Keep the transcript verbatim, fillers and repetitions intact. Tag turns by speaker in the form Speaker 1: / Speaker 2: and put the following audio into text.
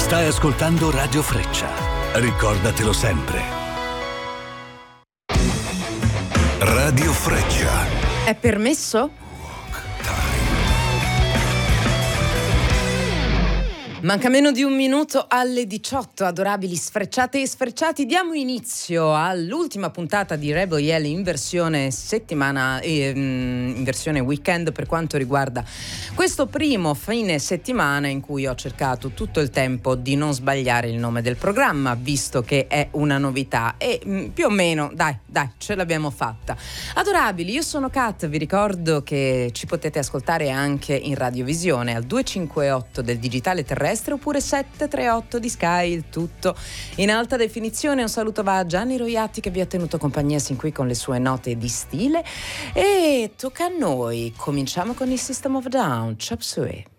Speaker 1: Stai ascoltando Radio Freccia. Ricordatelo sempre. Radio Freccia.
Speaker 2: È permesso? Manca meno di un minuto alle diciotto, adorabili sfrecciate e sfrecciati. Diamo inizio all'ultima puntata di Rebel Yell in versione settimana e in versione weekend per quanto riguarda questo primo fine settimana in cui ho cercato tutto il tempo di non sbagliare il nome del programma, visto che è una novità e mh, più o meno, dai, dai, ce l'abbiamo fatta. Adorabili, io sono Kat, vi ricordo che ci potete ascoltare anche in radiovisione al duecentocinquantotto del digitale terrestre oppure sette tre otto di Sky, il tutto in alta definizione. Un saluto va a Gianni Roiatti che vi ha tenuto compagnia sin qui con le sue note di stile e tocca a noi. Cominciamo con il System of a Down, Chop Suey.